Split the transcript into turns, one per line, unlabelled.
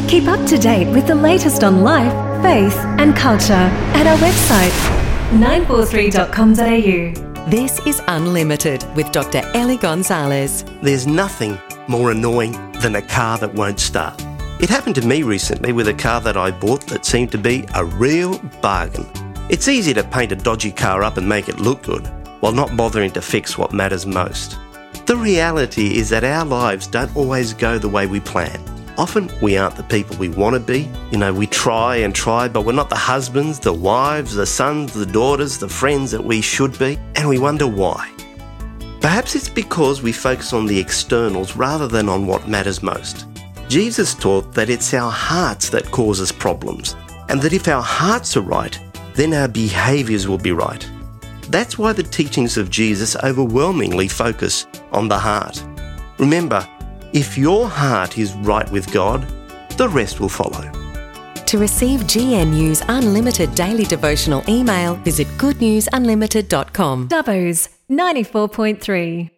Keep up to date with the latest on life, faith and culture at our website 943.com.au.
This is Unlimited with Dr. Ellie Gonzalez.
There's nothing more annoying than a car that won't start. It happened to me recently with a car that I bought that seemed to be a real bargain. It's easy to paint a dodgy car up and make it look good, while not bothering to fix what matters most. The reality is that our lives don't always go the way we plan. Often we aren't the people we want to be. We try and try, but we're not the husbands, the wives, the sons, the daughters, the friends that we should be, and we wonder why. Perhaps it's because we focus on the externals rather than on what matters most. Jesus taught that it's our hearts that cause us problems, and that if our hearts are right, then our behaviours will be right. That's why the teachings of Jesus overwhelmingly focus on the heart. Remember, if your heart is right with God, the rest will follow.
To receive GNU's Unlimited Daily Devotional email, visit goodnewsunlimited.com.
Dubbo's 94.3.